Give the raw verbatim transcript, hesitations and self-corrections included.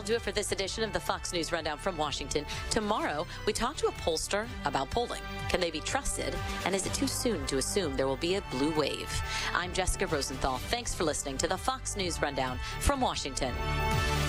that'll do it for this edition of the Fox News Rundown from Washington. Tomorrow, we talk to a pollster about polling. Can they be trusted? And is it too soon to assume there will be a blue wave? I'm Jessica Rosenthal. Thanks for listening to the Fox News Rundown from Washington.